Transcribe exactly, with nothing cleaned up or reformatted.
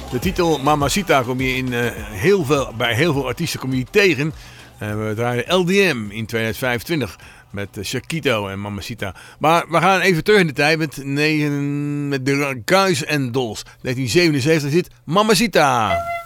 De titel Mamacita kom je in, uh, heel veel, bij heel veel artiesten kom je tegen. Uh, we draaien L D M in tweeduizend vijfentwintig met uh, Chiquito en Mamacita. Maar we gaan even terug in de tijd met, negen, met de Guys and Dolls. negentien zevenenzeventig zit Mamacita.